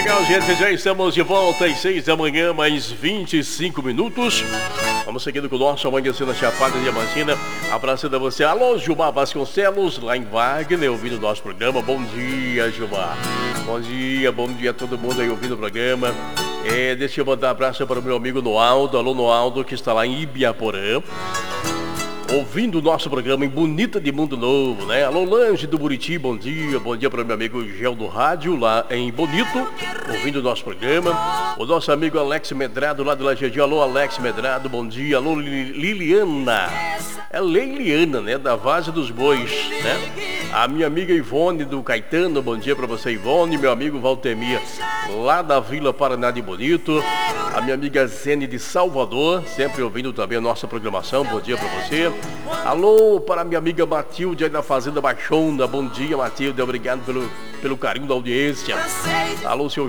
Legal, gente, já estamos de volta às 6 da manhã, mais 25 minutos. Vamos seguindo com o nosso Amanhecendo a Chapada Diamantina. Abraçando a você. Alô, Gilmar Vasconcelos, lá em Wagner, ouvindo o nosso programa. Bom dia, Gilmar. Bom dia a todo mundo aí ouvindo o programa. Deixa eu mandar um abraço para o meu amigo Noaldo. Alô, Noaldo, que está lá em Ibiaporã, ouvindo o nosso programa em Bonita de Mundo Novo, né? Alô, Lange do Buriti, bom dia para o meu amigo Gel do Rádio, lá em Bonito, ouvindo o nosso programa. O nosso amigo Alex Medrado, lá do Lajeadinho, alô, Alex Medrado, bom dia. Alô, Liliana, é Leiliana, né? Da Vaza dos Bois, né? A minha amiga Ivone do Caetano, bom dia para você, Ivone. Meu amigo Valtemir, lá da Vila Paraná de Bonito. A minha amiga Zene de Salvador, sempre ouvindo também a nossa programação, bom dia para você. Alô, para a minha amiga Matilde, aí da Fazenda Baixona, bom dia, Matilde, obrigado pelo carinho da audiência. Alô, seu